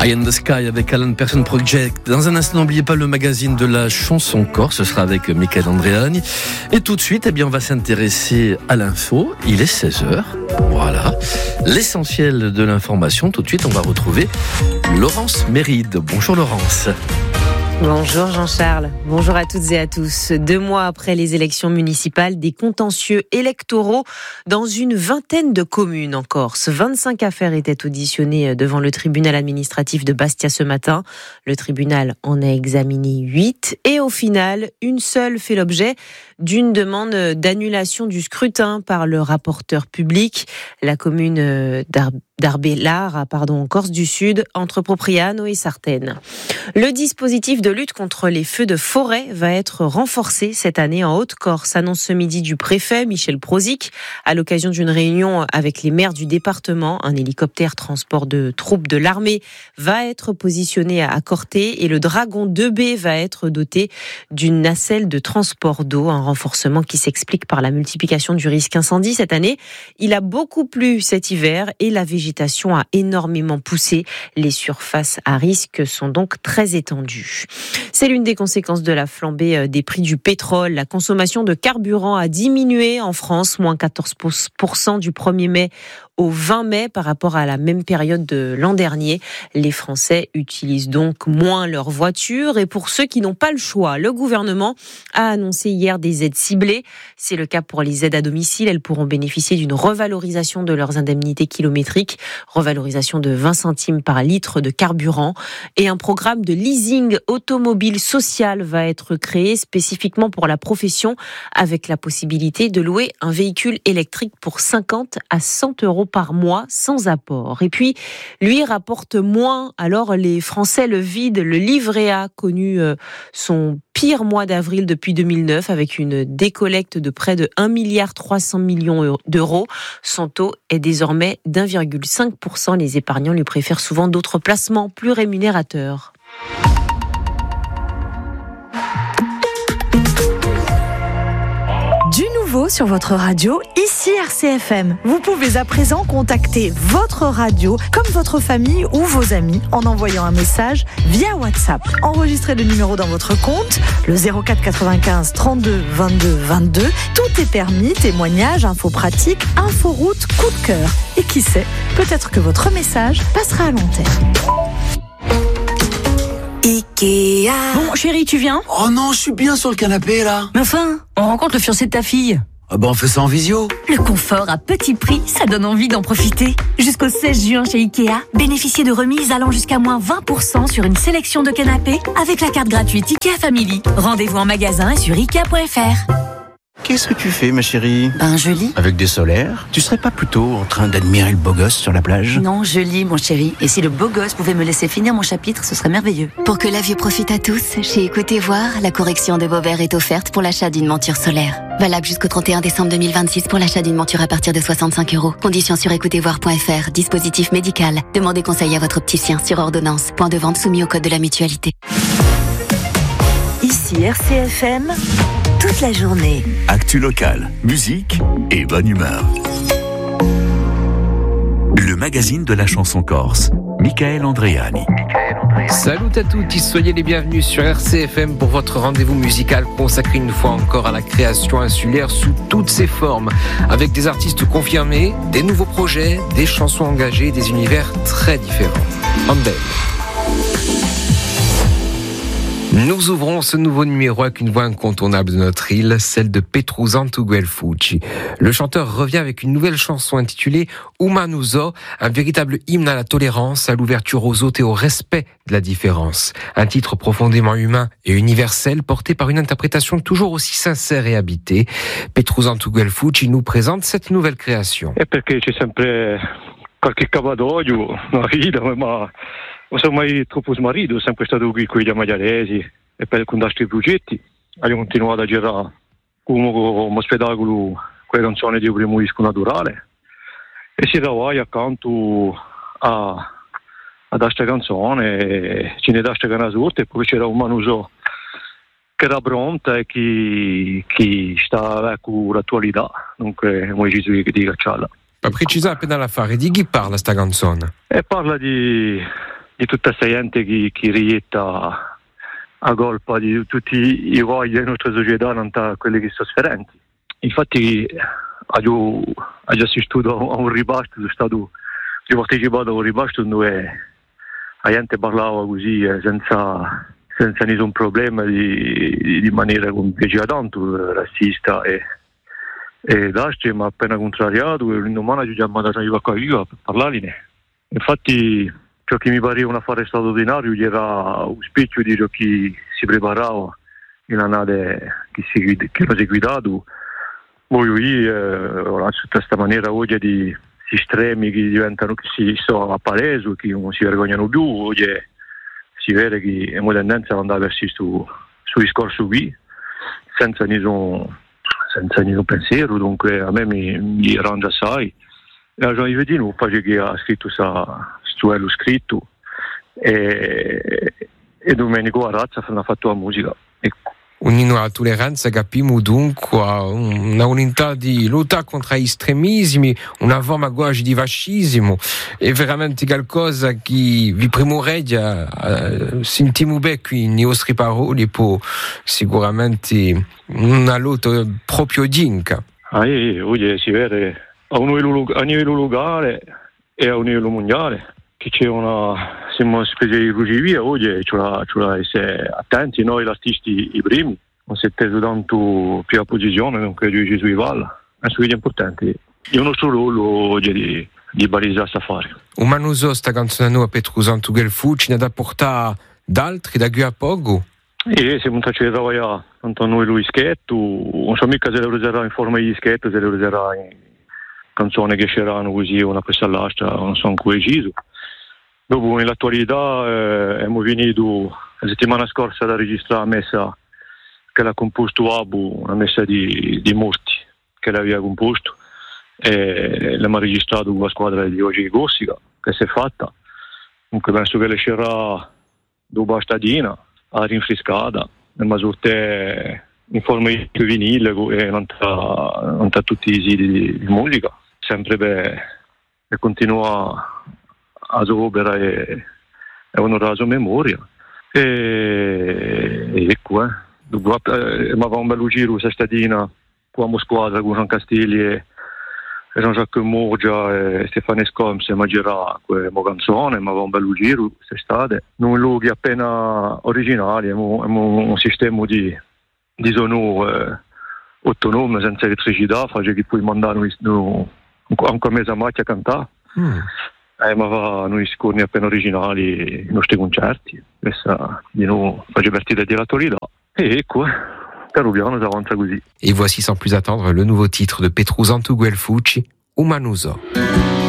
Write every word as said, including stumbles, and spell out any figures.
Eye in the Sky avec Alan Person Project. Dans un instant, n'oubliez pas le magazine de la chanson corse. Ce sera avec Michael Andréani. Et tout de suite, eh bien, on va s'intéresser à l'info. Il est seize heures. Voilà. L'essentiel de l'information. Tout de suite, on va retrouver Laurence Méride. Bonjour Laurence. Bonjour Jean-Charles, bonjour à toutes et à tous. Deux mois après les élections municipales, des contentieux électoraux dans une vingtaine de communes en Corse. vingt-cinq affaires étaient auditionnées devant le tribunal administratif de Bastia ce matin. Le tribunal en a examiné huit et au final, une seule fait l'objet d'une demande d'annulation du scrutin par le rapporteur public. La commune d'Ar- d'Arbellar, pardon, en Corse du Sud, entre Propriano et Sartène. Le dispositif de lutte contre les feux de forêt va être renforcé cette année en Haute-Corse, annonce ce midi du préfet Michel Prozic à l'occasion d'une réunion avec les maires du département. Un hélicoptère transport de troupes de l'armée va être positionné à Corté et le Dragon deux B va être doté d'une nacelle de transport d'eau, un renforcement qui s'explique par la multiplication du risque incendie cette année. Il a beaucoup plu cet hiver et la végétation a énormément poussé. Les surfaces à risque sont donc très étendues. C'est l'une des conséquences de la flambée des prix du pétrole. La consommation de carburant a diminué en France, moins quatorze pour cent du premier mai au vingt mai par rapport à la même période de l'an dernier. Les Français utilisent donc moins leur voiture et pour ceux qui n'ont pas le choix, le gouvernement a annoncé hier des aides ciblées. C'est le cas pour les aides à domicile. Elles pourront bénéficier d'une revalorisation de leurs indemnités kilométriques, revalorisation de vingt centimes par litre de carburant et un programme de leasing automobile social va être créé spécifiquement pour la profession avec la possibilité de louer un véhicule électrique pour cinquante à cent euros par mois sans apport. Et puis, lui rapporte moins. Alors, les Français le vident. Le livret A connu son pire mois d'avril depuis deux mille neuf avec une décollecte de près de un milliard trois cents millions d'euros. Son taux est désormais d'un virgule cinq pour cent. Les épargnants lui préfèrent souvent d'autres placements plus rémunérateurs. Du nouveau sur votre radio, ici R C F M. Vous pouvez à présent contacter votre radio comme votre famille ou vos amis en envoyant un message via WhatsApp. Enregistrez le numéro dans votre compte, le zéro quatre quatre-vingt-quinze trente-deux vingt-deux vingt-deux. Tout est permis, témoignages, infos pratiques, inforoute, coup de cœur. Et qui sait, peut-être que votre message passera à l'antenne. Ikea. Bon, chérie, tu viens ? Oh non, je suis bien sur le canapé, là. Mais enfin, on rencontre le fiancé de ta fille. Ah ben, on fait ça en visio. Le confort à petit prix, ça donne envie d'en profiter. Jusqu'au seize juin chez Ikea, bénéficiez de remises allant jusqu'à moins vingt pour cent sur une sélection de canapés avec la carte gratuite Ikea Family. Rendez-vous en magasin et sur ikea point f r. Qu'est-ce que tu fais, ma chérie ? Ben, je lis. Avec des solaires ? Tu serais pas plutôt en train d'admirer le beau gosse sur la plage ? Non, je lis, mon chéri. Et si le beau gosse pouvait me laisser finir mon chapitre, ce serait merveilleux. Pour que la vue profite à tous, chez Écoutez Voir, la correction de vos verres est offerte pour l'achat d'une monture solaire. Valable jusqu'au trente et un décembre deux mille vingt-six pour l'achat d'une monture à partir de soixante-cinq euros. Conditions sur écoutez voir point f r. Dispositif médical. Demandez conseil à votre opticien sur ordonnance. Point de vente soumis au code de la mutualité. Ici R C F M, toute la journée. Actu locale, musique et bonne humeur. Le magazine de la chanson corse, Michael Andréani. Salut à tous, soyez les bienvenus sur R C F M pour votre rendez-vous musical consacré une fois encore à la création insulaire sous toutes ses formes, avec des artistes confirmés, des nouveaux projets, des chansons engagées, des univers très différents. Andel. Nous ouvrons ce nouveau numéro avec une voix incontournable de notre île, celle de Petruzantu Guelfucci. Le chanteur revient avec une nouvelle chanson intitulée Umanuso, un véritable hymne à la tolérance, à l'ouverture aux autres et au respect de la différence. Un titre profondément humain et universel porté par une interprétation toujours aussi sincère et habitée. Petruzantu Guelfucci nous présente cette nouvelle création. È perché c'è sempre qualche cavadoglio nella vita, ma non sono mai troppo smarrito, ho sempre stato qui con gli amagliaresi e per con altri progetti. Ho continuato a girare come, come spettacolo con le canzoni di primo disco naturale e si lavora accanto a, a questa canzone, ce ne da questa canzone e poi c'era un manuso che era pronta e che, che sta con l'attualità, dunque come Gesù di cacciarla. Ma precisa appena la fare, di chi parla sta canzone? E parla di di tutta questa gente che, che rietta a colpa di tutti i guai della nostra società, non da quelli che sono sofferenti. Infatti ho, ho assistito a un ribasto, sono stato ho partecipato a un ribasto dove la gente parlava così eh, senza, senza nessun problema di, di maniera come piaceva tanto, razzista e, e d'astre, ma appena contrariato e l'indomani ci chiamato a qua viva per parlarne. Infatti ciò che mi pareva un affare straordinario era un specchio di ciò che si preparava in una nave che si che lo si guidato. Poi eh, ora su questa maniera oggi di estremi che diventano che si sono a palese, che non si vergognano più, oggi si vede che è una tendenza ad andare verso su, su discorso qui senza nessun senza nessun pensiero, dunque a me mi, mi arrangia assai. E a Gian Ivedino face che ha scritto sa stuello scritto e, e Domenico Arazza ha fatto la musica. Ecco. Un'inua tolleranza, capiamo dunque una unità di lotta contro gli estremismi, una forma quasi di fascismo, è veramente qualcosa che vi primoreggia, uh, sentiamo bene qui nei vostri parole, poi sicuramente una lotta proprio dinca. Ah, eh, oggi si vede a un livello, a livello locale e a un livello mondiale che c'è una siamo una specie di crocevia, oggi ce la, ce la essere attenti noi artisti i primi, non si è teso tanto più a posizione, non credo che sui valla, è su importante. È un nostro ruolo oggi di, di balizzare a fare. Un manuso sta canzone nuova Petruzan Tugel Fucci ne da portare d'altri da qui a poco? E siamo stati a lavorare tanto noi lui scherzo, non so mica se lo userà in forma di scherzo, se lo userà in canzoni che c'erano così, una questa all'altra, non so ancora deciso. Dopo nell'attualità eh, abbiamo venuto la settimana scorsa da registrare la messa che l'ha composto Abu, una messa di, di morti che l'aveva composto e l'abbiamo registrato con la squadra di oggi di Gossica che si è fatta. Comunque penso che le c'era dopo la stadina, a rinfrescata, ma sorte in forma di vinile e non da tutti i siti di, di musica, sempre per, per continuare a opera e, e onorare la sua memoria. E, e ecco, eh. Dopo, eh, ma va un bello giro questa stadina con la squadra, con Gian Castigli e Jean-Jacques Morgia e Stefano Scoms e Maggira quelle canzoni, ma va un bello giro quest'estate. Non luoghi appena originali, abbiamo un sistema di, di sonore eh, autonomo, senza elettricità, fa che puoi mandare no, anche a mezza macchina a cantare. Mm. Eh, ma va noi scorni appena originali i nostri concerti, questa di nuovo fa divertire di l'attualità. E ecco, piano piano si avanza così. Et voici sans plus attendre le nouveau titre de Petruzan Tugel Fucci, Umanuso.